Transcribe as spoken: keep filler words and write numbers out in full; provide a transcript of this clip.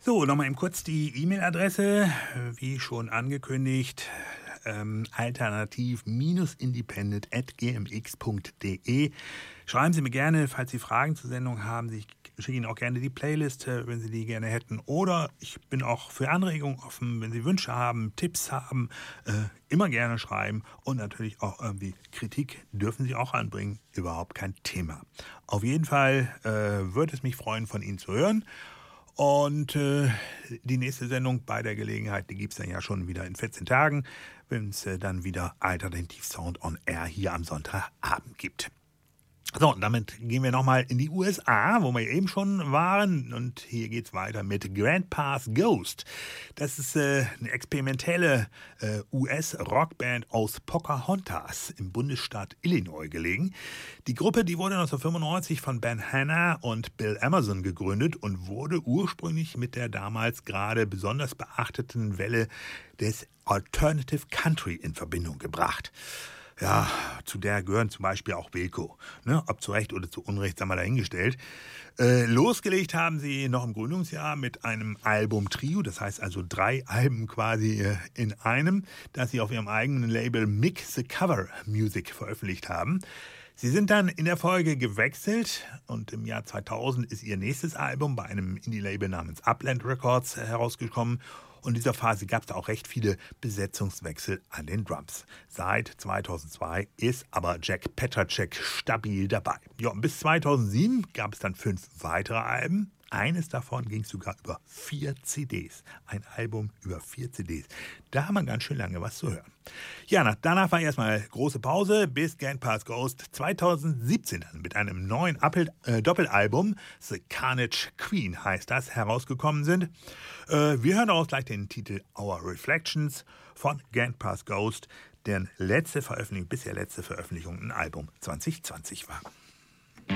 So, nochmal eben kurz die E-Mail-Adresse, wie schon angekündigt, ähm, alternativ-independent at gmx punkt de. Schreiben Sie mir gerne, falls Sie Fragen zur Sendung haben. Ich schicke Ihnen auch gerne die Playlist, wenn Sie die gerne hätten. Oder ich bin auch für Anregungen offen, wenn Sie Wünsche haben, Tipps haben, äh, immer gerne schreiben. Und natürlich auch irgendwie Kritik dürfen Sie auch anbringen. Überhaupt kein Thema. Auf jeden Fall äh, würde es mich freuen, von Ihnen zu hören. Und äh, die nächste Sendung bei der Gelegenheit, die gibt es dann ja schon wieder in vierzehn Tagen, wenn es äh, dann wieder Alternativ Sound on Air hier am Sonntagabend gibt. So, und damit gehen wir nochmal in die U S A, wo wir eben schon waren. Und hier geht's weiter mit Grandpa's Ghost. Das ist äh, eine experimentelle äh, U S-Rockband aus Pocahontas im Bundesstaat Illinois gelegen. Die Gruppe, die wurde neunzehnhundertfünfundneunzig von Ben Hanna und Bill Emerson gegründet und wurde ursprünglich mit der damals gerade besonders beachteten Welle des Alternative Country in Verbindung gebracht. Ja, zu der gehören zum Beispiel auch Wilco. Ne? Ob zu Recht oder zu Unrecht, sagen wir dahingestellt. Äh, losgelegt haben sie noch im Gründungsjahr mit einem Album-Trio, das heißt also drei Alben quasi äh, in einem, das sie auf ihrem eigenen Label Mick the Cover Music veröffentlicht haben. Sie sind dann in der Folge gewechselt und im Jahr zweitausend ist ihr nächstes Album bei einem Indie-Label namens Upland Records herausgekommen. Und in dieser Phase gab es auch recht viele Besetzungswechsel an den Drums. Seit zweitausendzwei ist aber Jack Petacek stabil dabei. Ja, und bis zweitausendsieben gab es dann fünf weitere Alben. Eines davon ging sogar über vier C Ds. Ein Album über vier C Ds. Da haben wir ganz schön lange was zu hören. Ja, danach war erstmal große Pause, bis Grandpa's Ghost zweitausendsiebzehn dann mit einem neuen Appel, äh, Doppelalbum, The Carnage Queen heißt das, herausgekommen sind. Äh, wir hören daraus gleich den Titel Our Reflections von Grandpa's Ghost, deren letzte Veröffentlichung, bisher letzte Veröffentlichung ein Album zwanzig zwanzig war.